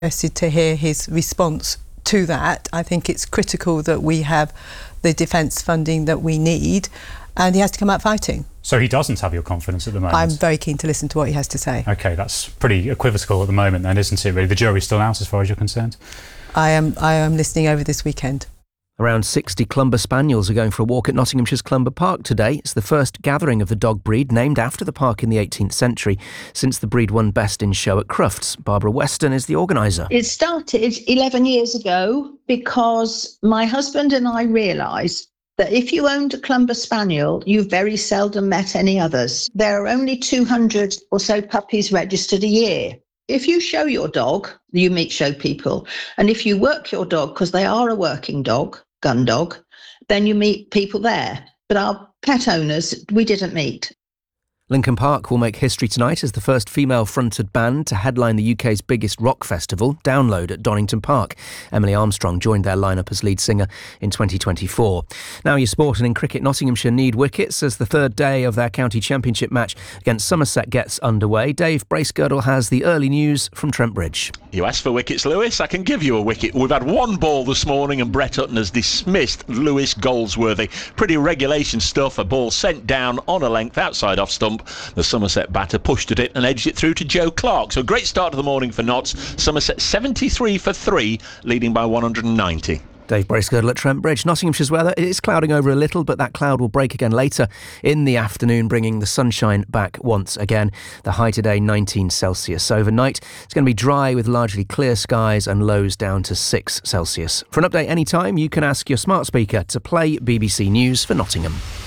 Interested to hear his response to that. I think it's critical that we have the defence funding that we need, and he has to come out fighting. So he doesn't have your confidence at the moment? I'm very keen to listen to what he has to say. OK, that's pretty equivocal at the moment then, isn't it, really? The jury's still out as far as you're concerned? I am listening over this weekend. Around 60 Clumber Spaniels are going for a walk at Nottinghamshire's Clumber Park today. It's the first gathering of the dog breed, named after the park in the 18th century, since the breed won Best in Show at Crufts. Barbara Weston is the organiser. It started 11 years ago because my husband and I realised that if you owned a Clumber Spaniel, you very seldom met any others. There are only 200 or so puppies registered a year. If you show your dog, you meet show people. And if you work your dog, because they are a working dog, gun dog, then you meet people there. But our pet owners, we didn't meet. Lincoln Park will make history tonight as the first female-fronted band to headline the UK's biggest rock festival, Download, at Donington Park. Emily Armstrong joined their lineup as lead singer in 2024. Now your sport, and in cricket, Nottinghamshire need wickets as the third day of their county championship match against Somerset gets underway. Dave Bracegirdle has the early news from Trent Bridge. You asked for wickets, Lewis. I can give you a wicket. We've had one ball this morning and Brett Hutton has dismissed Lewis Goldsworthy. Pretty regulation stuff. A ball sent down on a length outside off stump. The Somerset batter pushed at it and edged it through to Joe Clark. So a great start to the morning for Notts. Somerset 73 for 3, leading by 190. Dave Bracegirdle at Trent Bridge. Nottinghamshire's weather, it is clouding over a little, but that cloud will break again later in the afternoon, bringing the sunshine back once again. The high today, 19 Celsius. Overnight, it's going to be dry with largely clear skies and lows down to 6 Celsius. For an update anytime, you can ask your smart speaker to play BBC News for Nottingham.